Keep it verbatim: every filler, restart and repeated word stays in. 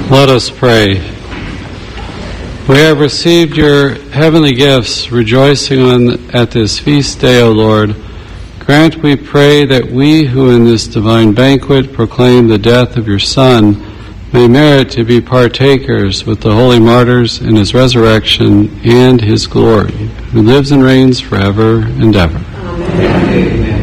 Let us pray. We have received your heavenly gifts, rejoicing on, at this feast day, O Lord. Grant, we pray, that we who in this divine banquet proclaim the death of your Son may merit to be partakers with the holy martyrs in his resurrection and his glory, who lives and reigns forever and ever. Amen. Amen.